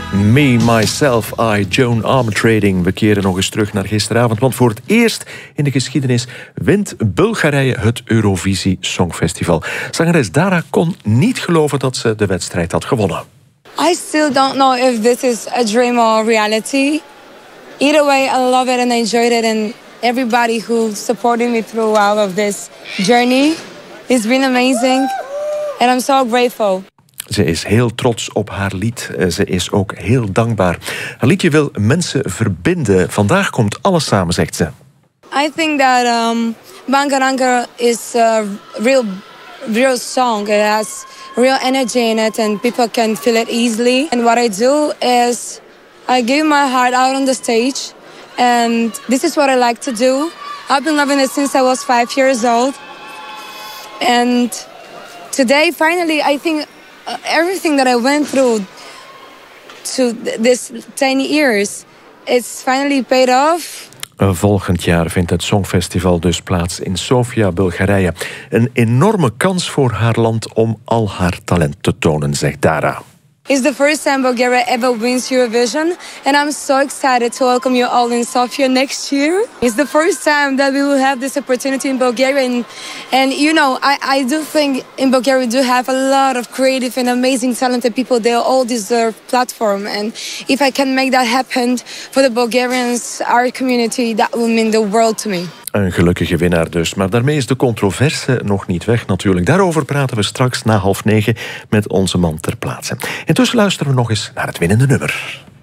Me, Myself, I, Joan Armatrading. We keren nog eens terug naar gisteravond, want voor het eerst in de geschiedenis wint Bulgarije het Eurovisie Songfestival. Zangeres Dara kon niet geloven dat ze de wedstrijd had gewonnen. I still don't know if this is a dream or reality. Either way, I love it and I enjoyed it, and everybody who supported me throughout of this journey. It's been amazing and I'm so grateful. Ze is heel trots op haar lied. Ze is ook heel dankbaar. Haar liedje wil mensen verbinden. Vandaag komt alles samen, zegt ze. I think that Bangaranga is a real song. It has real energy in it and people can feel it easily. And what I do is I give my heart out on the stage. And this is what I like to do. I've been loving it since I was 5 years old. And today, finally, I think everything that I went through to this 10 years, it's finally paid off. Volgend jaar vindt het Songfestival dus plaats in Sofia, Bulgarije. Een enorme kans voor haar land om al haar talent te tonen, zegt Dara. It's the first time Bulgaria ever wins Eurovision, and I'm so excited to welcome you all in Sofia next year. It's the first time that we will have this opportunity in Bulgaria, and you know, I do think in Bulgaria we do have a lot of creative and amazing talented people. They all deserve platform, and if I can make that happen for the Bulgarians, our community, that will mean the world to me. Een gelukkige winnaar dus. Maar daarmee is de controverse nog niet weg natuurlijk. Daarover praten we straks na 20:30 met onze man ter plaatse. Intussen luisteren we nog eens naar het winnende nummer.